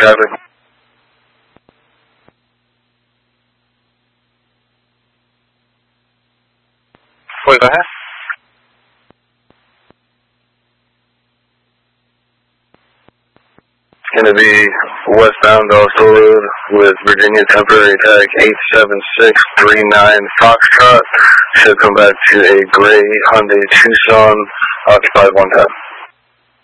traffic. Wait, go ahead. Going to be westbound Dawsville Road with Virginia temporary tag 87639 Foxtrot. Should come back to a gray Hyundai Tucson occupied 110.